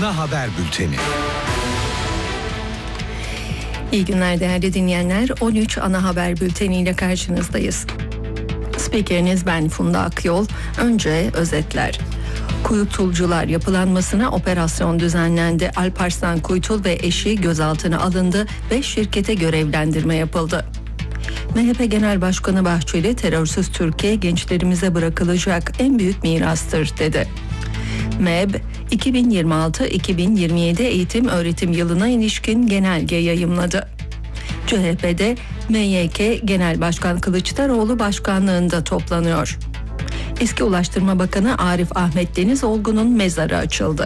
ana haber bülteni. İyi günler değerli dinleyenler. 13 ana haber bülteniyle karşınızdayız. Spikeriniz ben Funda Akyol. Önce özetler. Kuyutulcular yapılanmasına operasyon düzenlendi. Alparslan Kuytul ve eşi gözaltına alındı. 5 şirkete görevlendirme yapıldı. MHP Genel Başkanı Bahçeli, terörsüz Türkiye gençlerimize bırakılacak en büyük mirastır dedi. MEB, 2026-2027 eğitim öğretim yılına ilişkin genelge yayımladı. CHP'de MYK Genel Başkan Kılıçdaroğlu başkanlığında toplanıyor. Eski Ulaştırma Bakanı Arif Ahmet Denizoğlu'nun mezarı açıldı.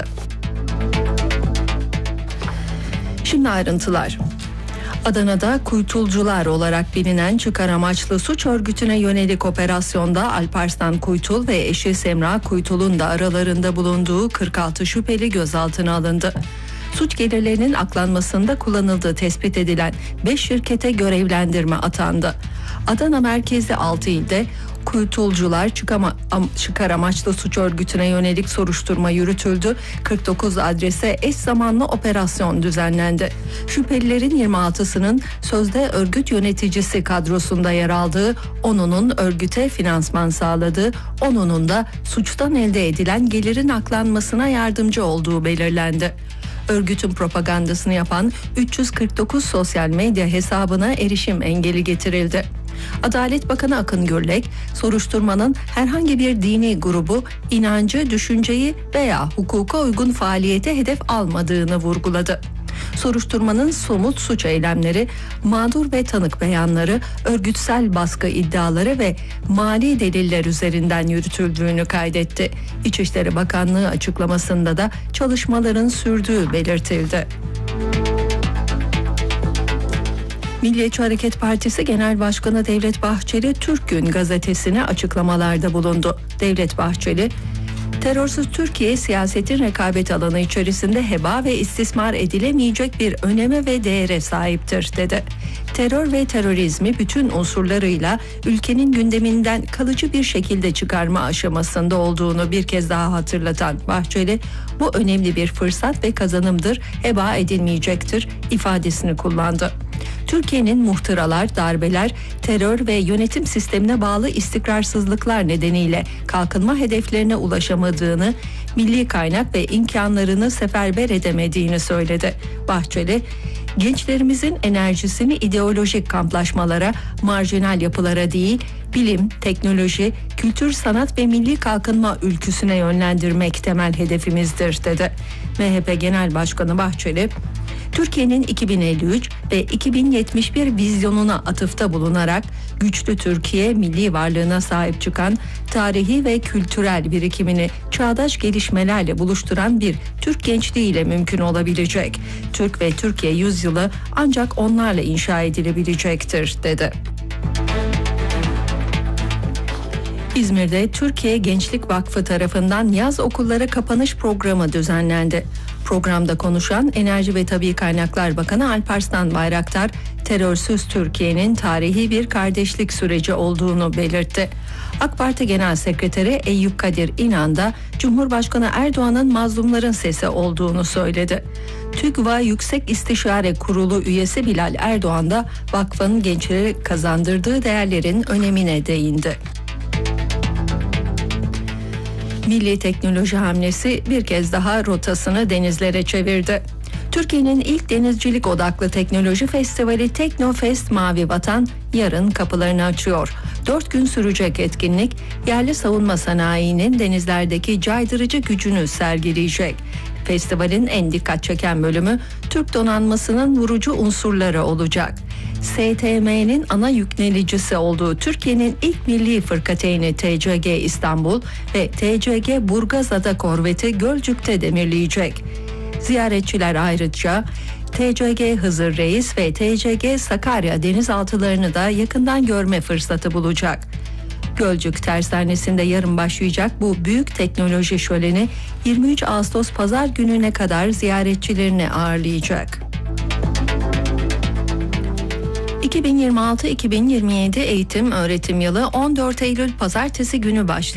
Şimdi ayrıntılar. Adana'da Kuytulcular olarak bilinen çıkar amaçlı suç örgütüne yönelik operasyonda Alparslan Kuytul ve eşi Semra Kuytul'un da aralarında bulunduğu 46 şüpheli gözaltına alındı. Suç gelirlerinin aklanmasında kullanıldığı tespit edilen 5 şirkete görevlendirme atandı. Adana merkezli 6 ilde Kuytulcular çıkar amaçlı suç örgütüne yönelik soruşturma yürütüldü. 49 adrese eş zamanlı operasyon düzenlendi. Şüphelilerin 26'sının sözde örgüt yöneticisi kadrosunda yer aldığı, 10'unun örgüte finansman sağladığı, 10'unun da suçtan elde edilen gelirin aklanmasına yardımcı olduğu belirlendi. Örgütün propagandasını yapan 349 sosyal medya hesabına erişim engeli getirildi. Adalet Bakanı Akın Gürlek, soruşturmanın herhangi bir dini grubu, inancı, düşünceyi veya hukuka uygun faaliyete hedef almadığını vurguladı. Soruşturmanın somut suç eylemleri, mağdur ve tanık beyanları, örgütsel baskı iddiaları ve mali deliller üzerinden yürütüldüğünü kaydetti. İçişleri Bakanlığı açıklamasında da çalışmaların sürdüğü belirtildi. Milliyetçi Hareket Partisi Genel Başkanı Devlet Bahçeli, Türk Gün gazetesine açıklamalarda bulundu. Devlet Bahçeli, terörsüz Türkiye siyasetin rekabet alanı içerisinde heba ve istismar edilemeyecek bir öneme ve değere sahiptir dedi. Terör ve terörizmi bütün unsurlarıyla ülkenin gündeminden kalıcı bir şekilde çıkarma aşamasında olduğunu bir kez daha hatırlatan Bahçeli, bu önemli bir fırsat ve kazanımdır, heba edilmeyecektir ifadesini kullandı. Türkiye'nin muhtıralar, darbeler, terör ve yönetim sistemine bağlı istikrarsızlıklar nedeniyle kalkınma hedeflerine ulaşamadığını, milli kaynak ve imkanlarını seferber edemediğini söyledi. Bahçeli, gençlerimizin enerjisini ideolojik kamplaşmalara, marjinal yapılara değil, bilim, teknoloji, kültür, sanat ve milli kalkınma ülküsüne yönlendirmek temel hedefimizdir dedi. MHP Genel Başkanı Bahçeli, Türkiye'nin 2053 ve 2071 vizyonuna atıfta bulunarak güçlü Türkiye, milli varlığına sahip çıkan, tarihi ve kültürel birikimini çağdaş gelişmelerle buluşturan bir Türk gençliğiyle mümkün olabilecek. Türk ve Türkiye yüzyılı ancak onlarla inşa edilebilecektir dedi. İzmir'de Türkiye Gençlik Vakfı tarafından yaz okulları kapanış programı düzenlendi. Programda konuşan Enerji ve Tabii Kaynaklar Bakanı Alparslan Bayraktar, terörsüz Türkiye'nin tarihi bir kardeşlik süreci olduğunu belirtti. AK Parti Genel Sekreteri Eyüp Kadir İnan da Cumhurbaşkanı Erdoğan'ın mazlumların sesi olduğunu söyledi. TÜGVA Yüksek İstişare Kurulu üyesi Bilal Erdoğan da vakfın gençlere kazandırdığı değerlerin önemine değindi. Milli teknoloji hamlesi bir kez daha rotasını denizlere çevirdi. Türkiye'nin ilk denizcilik odaklı teknoloji festivali Teknofest Mavi Vatan yarın kapılarını açıyor. 4 gün sürecek etkinlik, yerli savunma sanayinin denizlerdeki caydırıcı gücünü sergileyecek. Festivalin en dikkat çeken bölümü Türk donanmasının vurucu unsurları olacak. STM'nin ana yüklenicisi olduğu Türkiye'nin ilk milli fırkateyni TCG İstanbul ve TCG Burgazada korveti Gölcük'te demirleyecek. Ziyaretçiler ayrıca TCG Hızır Reis ve TCG Sakarya denizaltılarını da yakından görme fırsatı bulacak. Gölcük Tersanesi'nde yarın başlayacak bu büyük teknoloji şöleni 23 Ağustos Pazar gününe kadar ziyaretçilerini ağırlayacak. 2026-2027 eğitim öğretim yılı 14 Eylül Pazartesi günü başlayacak.